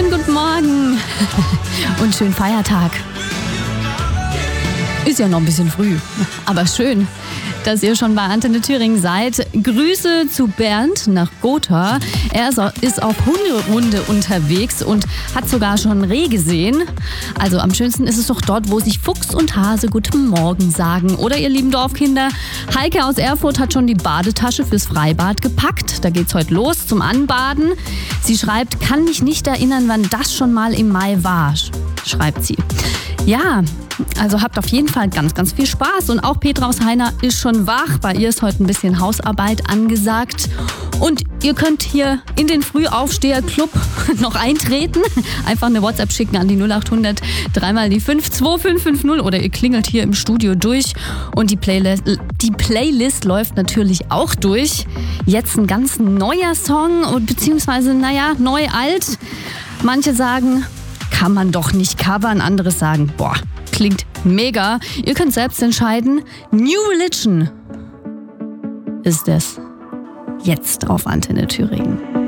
Schönen guten Morgen und schönen Feiertag. Ist ja noch ein bisschen früh, aber schön, dass ihr schon bei Antenne Thüringen seid. Grüße zu Bernd nach Gotha. Er ist auf Hunderunde unterwegs und hat sogar schon Reh gesehen. Also am schönsten ist es doch dort, wo sich Fuchs und Hase Guten Morgen sagen. Oder ihr lieben Dorfkinder, Heike aus Erfurt hat schon die Badetasche fürs Freibad gepackt. Da geht's heute los zum Anbaden. Sie schreibt, kann mich nicht erinnern, wann das schon mal im Mai war, schreibt sie. Ja, also habt auf jeden Fall ganz, ganz viel Spaß. Und auch Petra aus Heiner ist schon wach. Bei ihr ist heute ein bisschen Hausarbeit angesagt. Und ihr könnt hier in den Frühaufsteher-Club noch eintreten. Einfach eine WhatsApp schicken an die 0800 3 die 5 2550 oder ihr klingelt hier im Studio durch. Und die Playlist läuft natürlich auch durch. Jetzt ein ganz neuer Song, beziehungsweise, neu-alt. Manche sagen, kann man doch nicht covern. Andere sagen, boah, klingt mega. Ihr könnt selbst entscheiden. New Religion ist es. Jetzt auf Antenne Thüringen.